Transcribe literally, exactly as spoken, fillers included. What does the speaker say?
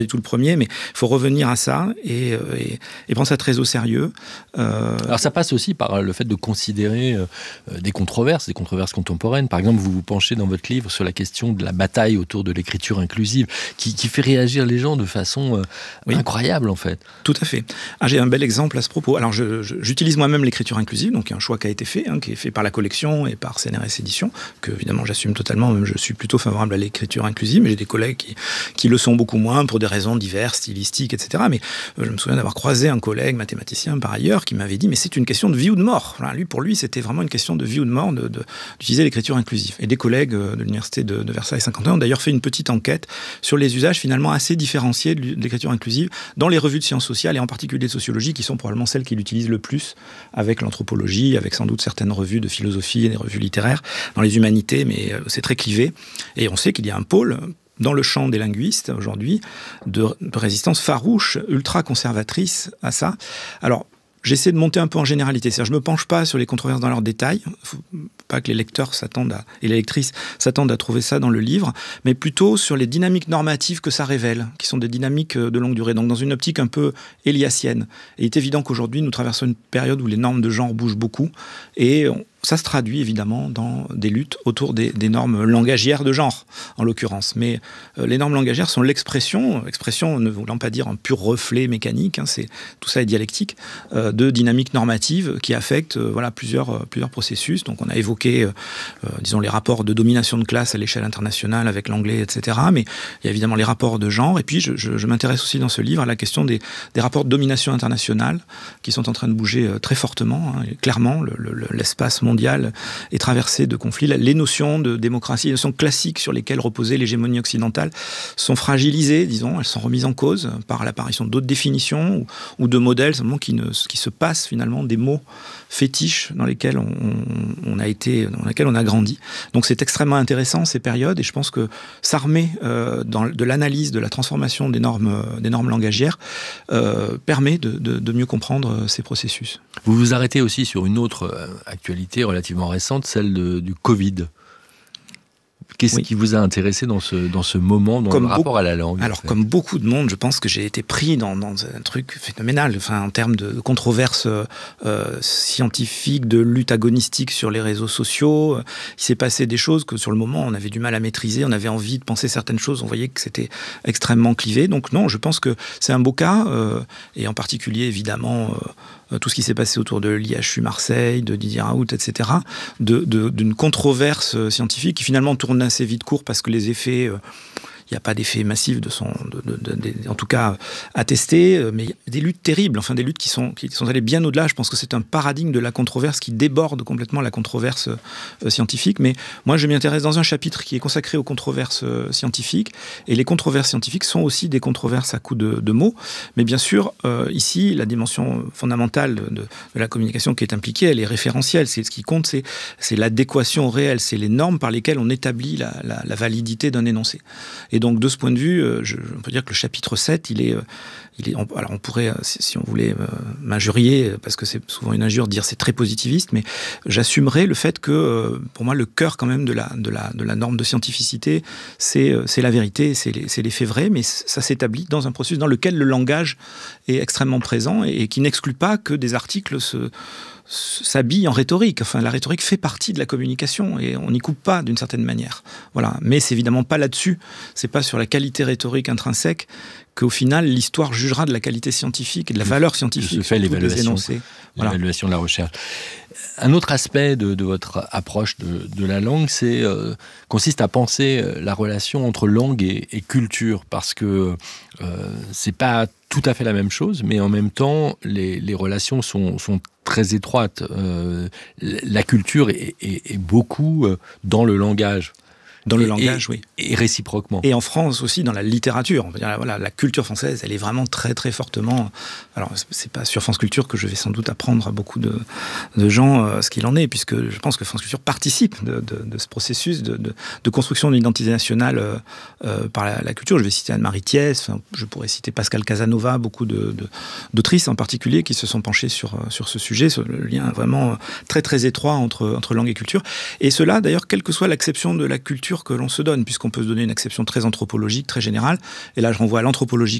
du tout le premier, mais il faut revenir à ça et, et, et prendre ça très au sérieux. Euh... Alors ça passe aussi par le fait de considérer euh, des controverses, des controverses contemporaines. Par exemple, vous vous penchez dans votre livre sur la question de la bataille autour de l'écriture inclusive, qui, qui fait réagir les gens de façon euh, oui. incroyable en fait. Tout à fait. Ah, j'ai un bel exemple à ce propos. Alors je, je, j'utilise moi-même l'écriture inclusive, donc il y a un choix qui a été fait, hein, qui est fait par la collection et par C N R S Éditions, que évidemment j'assume totalement, même je suis plutôt favorable à l'écriture inclusive, mais j'ai des collègues qui, qui le sont beaucoup moins pour des raisons diverses, stylistiques, et cetera. Mais euh, je me souviens d'avoir croisé un collègue mathématicien par ailleurs qui m'avait dit mais c'est une question de vie ou de mort. Enfin, lui, pour lui, c'était vraiment une question de vie ou de mort de, de, d'utiliser l'écriture inclusive. Et des collègues euh, de l'université de, de Versailles cinquante et un ont d'ailleurs fait une petite enquête sur les usages finalement assez différenciés de l'écriture inclusive dans les revues de sciences sociales et en particulier de sociologie qui sont probablement celles qui l'utilisent le plus avec l'anthropologie, avec sans doute certaines revues de philosophie et des revues littéraires dans les humanités, mais euh, c'est très clivé. Et on sait qu'il y a un pôle dans le champ des linguistes, aujourd'hui, de, de résistance farouche, ultra-conservatrice à ça. Alors, j'essaie de monter un peu en généralité. C'est-à-dire, je ne me penche pas sur les controverses dans leurs détails. Il ne faut pas que les lecteurs s'attendent à, et les lectrices s'attendent à trouver ça dans le livre, mais plutôt sur les dynamiques normatives que ça révèle, qui sont des dynamiques de longue durée. Donc, dans une optique un peu éliassienne. Et il est évident qu'aujourd'hui, nous traversons une période où les normes de genre bougent beaucoup. Et on, ça se traduit évidemment dans des luttes autour des, des normes langagières de genre, en l'occurrence. Mais euh, les normes langagières sont l'expression, expression ne voulant pas dire un pur reflet mécanique, hein, c'est, tout ça est dialectique, euh, de dynamiques normatives qui affectent euh, voilà, plusieurs, euh, plusieurs processus. Donc on a évoqué, euh, euh, disons, les rapports de domination de classe à l'échelle internationale avec l'anglais, et cetera. Mais il y a évidemment les rapports de genre. Et puis je, je, je m'intéresse aussi dans ce livre à la question des, des rapports de domination internationale qui sont en train de bouger euh, très fortement. Hein, clairement, le, le, l'espace mondial mondiale est traversée de conflits. Les notions de démocratie, les notions classiques sur lesquelles reposait l'hégémonie occidentale sont fragilisées, disons, elles sont remises en cause par l'apparition d'autres définitions ou, ou de modèles simplement qui, ne, qui se passent finalement des mots fétiches dans lesquels on, on, on a été, dans lesquels on a grandi. Donc c'est extrêmement intéressant ces périodes et je pense que s'armer euh, dans, de l'analyse de la transformation des normes, des normes langagières euh, permet de, de, de mieux comprendre ces processus. Vous vous arrêtez aussi sur une autre actualité relativement récente, celle de, du Covid. Qu'est-ce oui. qui vous a intéressé dans ce, dans ce moment, dans comme le rapport beaucoup, à la langue? Alors, comme beaucoup de monde, je pense que j'ai été pris dans, dans un truc phénoménal, enfin, en termes de controverses euh, scientifiques, de lutte agonistique sur les réseaux sociaux. Il s'est passé des choses que, sur le moment, on avait du mal à maîtriser, on avait envie de penser certaines choses, on voyait que c'était extrêmement clivé. Donc non, je pense que c'est un beau cas, euh, et en particulier, évidemment... Euh, tout ce qui s'est passé autour de l'I H U Marseille, de Didier Raoult, et cetera, de, de, d'une controverse scientifique qui finalement tourne assez vite court parce que les effets... Euh, il n'y a pas d'effet massif de son, de, de, de, de, en tout cas attesté, mais des luttes terribles, enfin des luttes qui sont, qui sont allées bien au-delà. Je pense que c'est un paradigme de la controverse qui déborde complètement la controverse euh, scientifique. Mais moi, je m'y intéresse dans un chapitre qui est consacré aux controverses euh, scientifiques. Et les controverses scientifiques sont aussi des controverses à coups de, de mots. Mais bien sûr, euh, ici, la dimension fondamentale de, de, de la communication qui est impliquée, elle est référentielle. C'est, ce qui compte, c'est, c'est l'adéquation réelle, c'est les normes par lesquelles on établit la, la, la validité d'un énoncé. Et donc, de ce point de vue, je, on peut dire que le chapitre sept, il est... Il est alors, on pourrait, si on voulait m'injurier, parce que c'est souvent une injure, dire c'est très positiviste, mais j'assumerais le fait que, pour moi, le cœur quand même de la, de la, de la norme de scientificité, c'est, c'est la vérité, c'est les, c'est les faits vrais, mais ça s'établit dans un processus dans lequel le langage est extrêmement présent et, et qui n'exclut pas que des articles se... s'habille en rhétorique. Enfin, la rhétorique fait partie de la communication et on n'y coupe pas d'une certaine manière. Voilà. Mais c'est évidemment pas là-dessus. C'est pas sur la qualité rhétorique intrinsèque qu'au final, l'histoire jugera de la qualité scientifique et de la valeur scientifique. Se fait l'évaluation, voilà. l'évaluation de la recherche. Un autre aspect de, de votre approche de, de la langue, c'est euh, consiste à penser la relation entre langue et, et culture, parce que euh, c'est pas tout à fait la même chose, mais en même temps, les, les relations sont, sont très étroites. Euh, la culture est, est, est beaucoup dans le langage. Dans le et, langage, et, oui. Et réciproquement. Et en France aussi, dans la littérature. On peut dire, voilà, la culture française, elle est vraiment très, très fortement... Alors, c'est pas sur France Culture que je vais sans doute apprendre à beaucoup de, de gens euh, ce qu'il en est, puisque je pense que France Culture participe de, de, de ce processus de, de, de construction d'une identité nationale euh, euh, par la, la culture. Je vais citer Anne-Marie Thiès, enfin, je pourrais citer Pascal Casanova, beaucoup de, de, d'autrices en particulier qui se sont penchées sur, sur ce sujet, sur le lien vraiment très, très étroit entre, entre langue et culture. Et cela, d'ailleurs, quelle que soit l'acception de la culture lecture que l'on se donne, puisqu'on peut se donner une acception très anthropologique, très générale. Et là, je renvoie à l'anthropologie